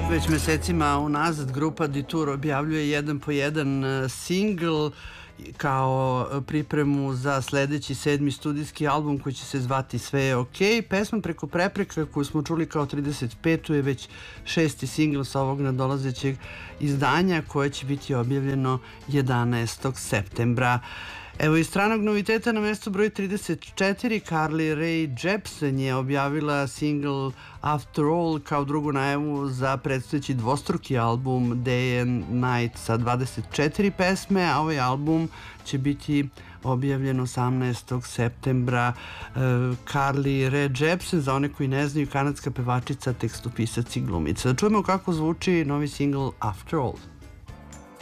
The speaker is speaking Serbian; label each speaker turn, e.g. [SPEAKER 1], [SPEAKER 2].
[SPEAKER 1] Već mesecima unazad grupa Detour objavljuje jedan po jedan singl kao pripremu za sledeći 7. studijski album koji će se zvati Sve je okej. Pesma Preko prepreka koju smo čuli kao 35. je već 6. singl sa ovog nadolazećeg izdanja koje će biti objavljeno 11. septembra. Evo iz stranog noviteta na mestu broj 34 Carly Rae Jepsen je objavila single After All kao drugu najavu za predstojeći dvostruki album Day and Night sa 24 pesme, a ovaj album će biti objavljen 18. septembra. Carly Rae Jepsen, za one koji ne znaju, kanadska pevačica, tekstopisac i glumica. Da čujemo kako zvuči novi single After All.